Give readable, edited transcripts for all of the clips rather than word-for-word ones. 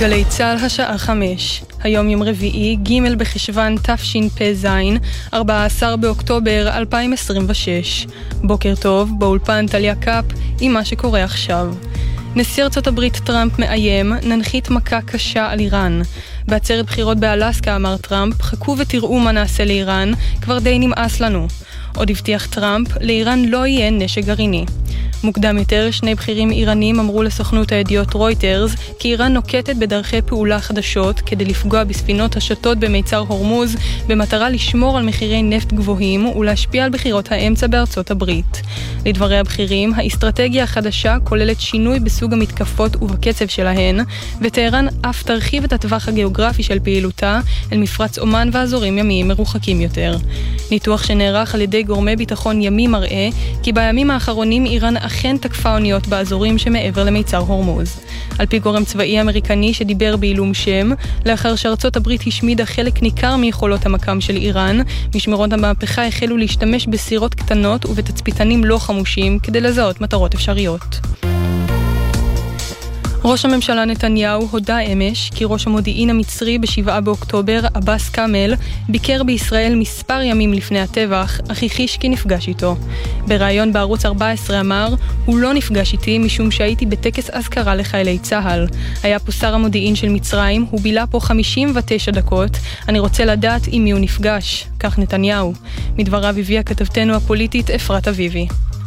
בגלי צהל השעה 5. היום יום רביעי, ג' בחשוון תשפ"ז, 14 באוקטובר 2026. בוקר טוב, באולפן טליה קאפ עם מה שקורה עכשיו. נשיא ארצות הברית טראמפ מאיים, ננחית מכה קשה על איראן. בעצרת בחירות באלסקה אמר טראמפ, חכו ותראו מה נעשה לאיראן, כבר די נמאס לנו. עוד הבטיח טראמפ, לאיראן לא יהיה נשק גרעיני. מוקדם יותר, שני בכירים איראנים אמרו לסוכנות הידיעות רויטרס כי איראן נוקטת בדרכי פעולה חדשות כדי לפגוע בספינות השטות במיצר הורמוז במטרה לשמור על מחירי נפט גבוהים ולהשפיע על בחירות האמצע בארצות הברית. לדברי הבכירים, האסטרטגיה החדשה כוללת שינוי בסוג המתקפות ובקצב שלהן, וטהרן אף תרחיב את הטווח הגיאוגרפי של פעילותה אל מפרץ אומן ואזורים ימיים מרוחקים יותר. ניתוח שנערך על ידי גורמי ביטחון ימי מראה כי בימים האחרונים איראן אכן תקפה אוניות באזורים שמעבר למיצר הורמוז. על פי גורם צבאי אמריקני שדיבר בעילום שם, לאחר שארצות הברית השמידה חלק ניכר מיכולות המקם של איראן, משמרות המהפכה החלו להשתמש בסירות קטנות ובתצפיתנים לא חמושים כדי לזהות מטרות אפשריות. ראש הממשלה נתניהו הודע אמש כי ראש המודיעין המצרי ב7 באוקטובר, אבאס קאמל, ביקר בישראל מספר ימים לפני הטבח, אך הכחיש כי נפגש איתו. בראיון בערוץ 14 אמר, הוא לא נפגש איתי משום שהייתי בטקס אזכרה לחיילי צה"ל. היה פה שר המודיעין של מצרים, הוא בילה פה 59 דקות, אני רוצה לדעת עם מי הוא נפגש. כך נתניהו. מדבריו הביאה כתבתנו הפוליטית אפרת אביבי.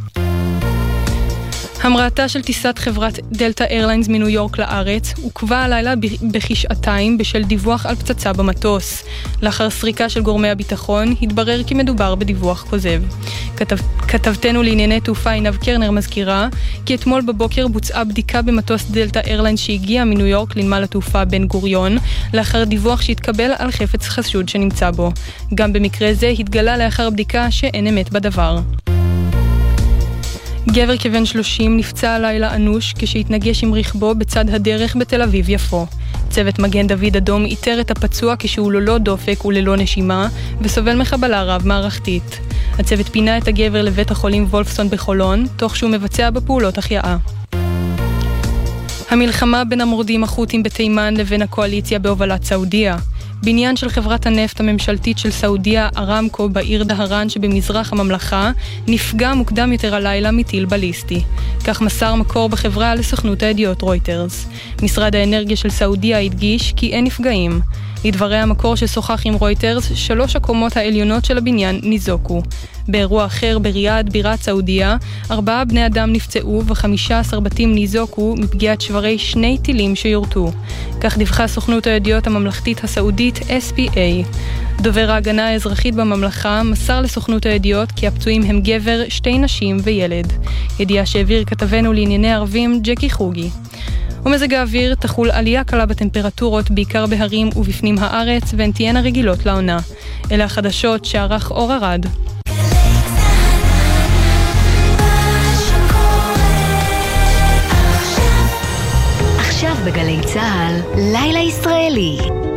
המראתה של טיסת חברת דלטה איירליינס מניו יורק לארץ עוכבה הלילה בכשעתיים בשל דיווח על פצצה במטוס. לאחר סריקה של גורמי הביטחון התברר כי מדובר בדיווח כוזב. כתבתנו לענייני תעופה עינב קרנר מזכירה כי אתמול בבוקר בוצעה בדיקה במטוס דלטה איירליינס שהגיע מניו יורק לנמל התעופה בן גוריון, לאחר דיווח שהתקבל על חפץ חשוד שנמצא בו. גם במקרה זה התגלה לאחר בדיקה שאין אמת בדבר. גבר כבן 30 נפצע הלילה אנוש כשהתנגש עם רכבו בצד הדרך בתל אביב יפו. צוות מגן דוד אדום איתר את הפצוע כשהוא ללא דופק וללא נשימה וסובל מחבלה רב מערכתית. הצוות פינה את הגבר לבית החולים וולפסון בחולון, תוך שהוא מבצע בפעולות החייאה. המלחמה בין המורדים החות'ים בתימן לבין הקואליציה בהובלת סעודיה. בניין של חברת הנפט הממשלתית של סעודיה, ארמקו, בעיר דהרן שבמזרח הממלכה, נפגע מוקדם יותר הלילה מטיל בליסטי. כך מסר מקור בחברה לסוכנות הידיעות רויטרס. משרד האנרגיה של סעודיה הדגיש כי אין נפגעים. לדברי המקור ששוחח עם רויטרס, 3 הקומות העליונות של הבניין ניזוקו. באירוע אחר בריאד, בירת סעודיה, 4 בני אדם נפצעו ו15 בתים ניזוקו מפגיעת שברי 2 טילים שיורטו. כך דיווחה סוכנות הידיעות הממלכתית הסעודית SPA. דובר ההגנה האזרחית בממלכה מסר לסוכנות הידיעות כי הפצועים הם גבר, 2 נשים וילד. ידיעה שהעביר כתבנו לענייני ערבים ג'קי חוגי. ומזג האוויר תחול עלייה קלה בטמפרטורות בעיקר בהרים ובפנים הארץ והן תהיינה רגילות לעונה. אלה החדשות שערך אור ארד. עכשיו בגלי צהל, לילה ישראלי.